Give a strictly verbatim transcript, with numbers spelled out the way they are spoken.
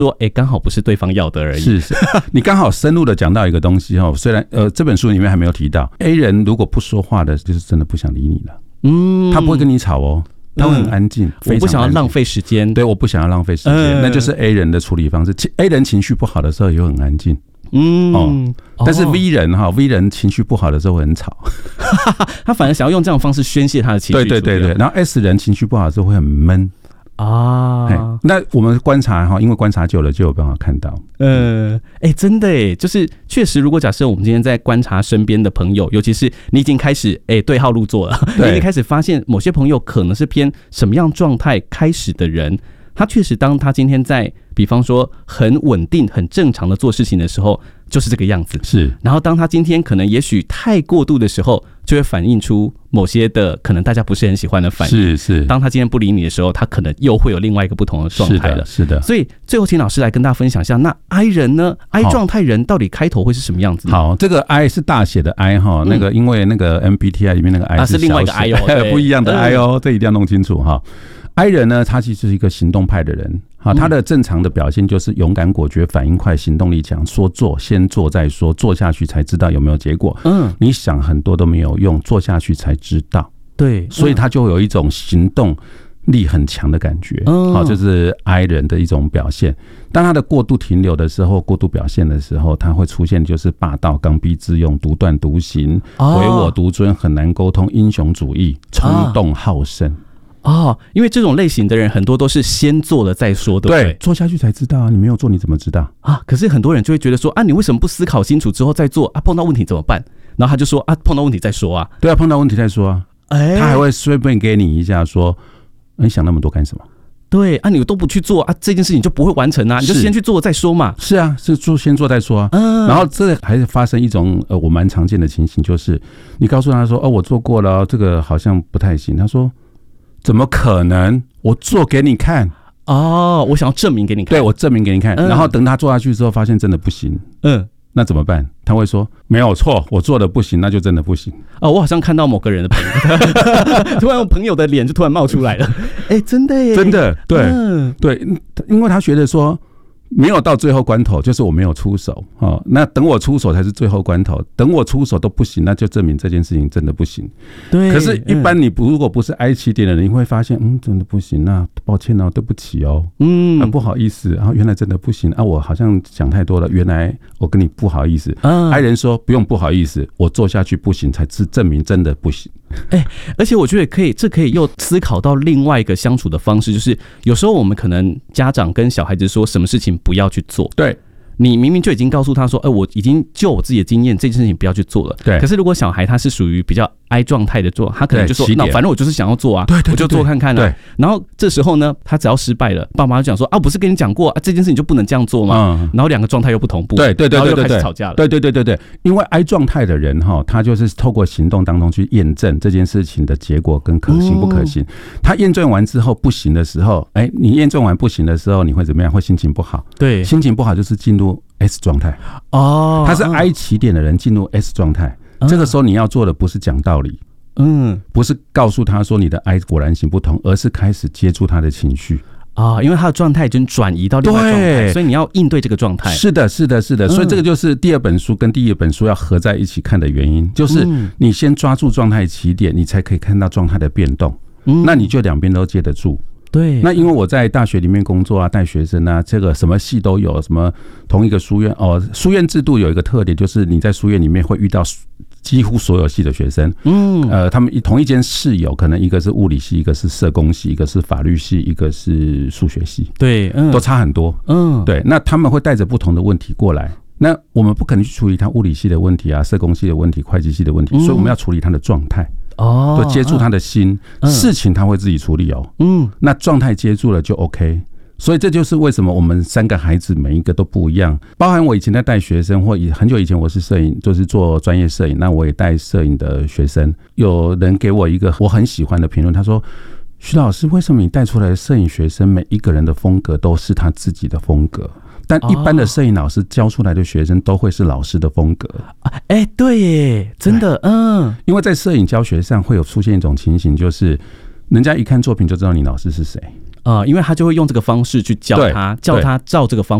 说哎，刚好不是对方要的而已。 是是，你刚好深入的讲到一个东西哦，虽然呃这本书里面还没有提到 A 人如果不说话的，就是真的不想理你了。嗯，他不会跟你吵哦。他会很安静、嗯， 我不想要浪费时间。 对，我不想要浪费时间、嗯，那就是 A 人的处理方式。A 人情绪不好的时候也很安静，嗯，哦，但是 V 人哈、哦、，V 人情绪不好的时候会很吵， 他反而想要用这样的方式宣泄他的情绪。 对对对对，然后 S 人情绪不好的时候会很闷。啊，那我们观察哈，因为观察久了就有办法看到。 呃，哎、欸，真的哎，就是确实，如果假设我们今天在观察身边的朋友，尤其是你已经开始哎、欸、对号入座了，你已经开始发现某些朋友可能是偏什么样状态开始的人，他确实当他今天在比方说很稳定、很正常的做事情的时候，就是这个样子。 是， 然后当他今天可能也许太过度的时候，就会反映出某些的可能大家不是很喜欢的反应。 是是， 当他今天不理你的时候，他可能又会有另外一个不同的状态了。 是的，是的。 所以最后请老师来跟大家分享一下，那 I 人呢 ？I 状态人到底开头会是什么样子？ 好，这个 I 是大写的 I 哈、嗯，那个因为那个 M B T I 里面那个 I 是小写、啊、是另外一个 I 哦，不一样的 I 哦，这一定要弄清楚哈。I 人呢，他其实是一个行动派的人，好，他的正常的表现就是勇敢、果决、反应快、行动力强，说做先做再说，做下去才知道有没有结果。嗯，你想很多都没有用，做下去才知道。 对， 所以他就有一种行动力很强的感觉，好，这是 I 人的一种表现。当他的过度停留的时候，过度表现的时候，他会出现就是霸道、刚愎自用、独断独行、唯我独尊、很难沟通、英雄主义、冲动好胜。 哦，因为这种类型的人很多都是先做了再说，对不对？对， 做下去才知道啊，你没有做你怎么知道啊？可是很多人就会觉得说啊，你为什么不思考清楚之后再做啊？碰到问题怎么办？然后他就说啊，碰到问题再说啊。 对啊，碰到问题再说啊。哎，他还会顺便给你一下说，你想那么多干什么？ 对啊，你都不去做啊，这件事情就不会完成啊，你就先去做再说嘛。 是啊，是做先做再说啊。嗯，然后这还是发生一种呃，我蛮常见的情形，就是你告诉他说，哦，我做过了，这个好像不太行。他说。怎么可能？我做给你看哦，我想要证明给你看。 对，我证明给你看。嗯、然后等他做下去之后，发现真的不行。嗯，那怎么办？他会说没有错，我做的不行，那就真的不行。 哦，我好像看到某个人的朋友，突然我朋友的脸就突然冒出来了。哎、欸，真的耶， 真的，对、嗯、对，因为他觉得说。没有到最后关头，就是我没有出手、哦、那等我出手才是最后关头。等我出手都不行，那就证明这件事情真的不行。对，可是，一般你不如果不是 I 起点的人，你会发现，嗯，真的不行，那抱歉哦，对不起哦，嗯，啊、不好意思，然后原来真的不行啊，我好像想太多了，原来我跟你不好意思。嗯、I 人说不用不好意思，我做下去不行，才是证明真的不行。 欸、而且我觉得可以，这可以又思考到另外一个相处的方式，就是有时候我们可能家长跟小孩子说什么事情不要去做， 对， 你明明就已经告诉他说，哎、欸，我已经就我自己的经验，这件事情不要去做了。对，可是如果小孩他是属于比较 I 状态的做，他可能就说，那反正我就是想要做啊，对对对对，我就做看看啊。对，然后这时候呢，他只要失败了，爸妈就讲说，啊，不是跟你讲过啊，这件事情就不能这样做吗？嗯，然后两个状态又不同步， 对对对对对，然后又开始吵架了。 对对对对对，因为 I 状态的人哈，他就是透过行动当中去验证这件事情的结果跟可行不可行。嗯、他验证完之后不行的时候，哎、欸，你验证完不行的时候，你会怎么样？会心情不好。对，心情不好就是进入 S 状态。哦，他是 I 起点的人进入 S 状态、嗯，这个时候你要做的不是讲道理。嗯，不是告诉他说你的 I 果然行不通，而是开始接住他的情绪啊，因为他的状态已经转移到另外状态，所以你要应对这个状态。 是的，是的，是的，所以这个就是第二本书跟第一本书要合在一起看的原因，就是你先抓住状态起点，你才可以看到状态的变动。嗯，那你就两边都接得住。对，那因为我在大学里面工作啊，带学生啊，这个什么系都有，什么同一个书院哦，书院制度有一个特点，就是你在书院里面会遇到几乎所有系的学生，嗯，呃，他们同一间室友，可能一个是物理系，一个是社工系，一个是法律系，一个是数学系，对，嗯，都差很多，嗯，对，那他们会带着不同的问题过来，那我们不可能去处理他物理系的问题啊，社工系的问题，会计系的问题，所以我们要处理他的状态。哦，就接住他的心、嗯，事情他会自己处理哦。嗯，那状态接住了就 OK。所以这就是为什么我们三个孩子每一个都不一样，包含我以前在带学生，或很久以前我是摄影，就是做专业摄影，那我也带摄影的学生。有人给我一个我很喜欢的评论，他说：“徐老师，为什么你带出来的摄影学生每一个人的风格都是他自己的风格？”但一般的摄影老师教出来的学生都会是老师的风格。 哎、欸，对耶，真的，嗯， 因为在摄影教学上会有出现一种情形，就是人家一看作品就知道你老师是谁。 呃，因为他就会用这个方式去教他，叫他照这个方